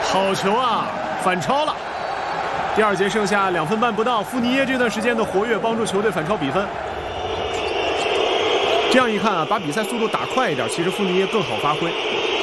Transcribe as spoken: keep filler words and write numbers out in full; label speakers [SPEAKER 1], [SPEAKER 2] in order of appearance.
[SPEAKER 1] 好球啊，反超了。第二节剩下两分半不到，富尼耶这段时间的活跃帮助球队反超比分。这样一看啊，把比赛速度打快一点，其实富尼耶更好发挥。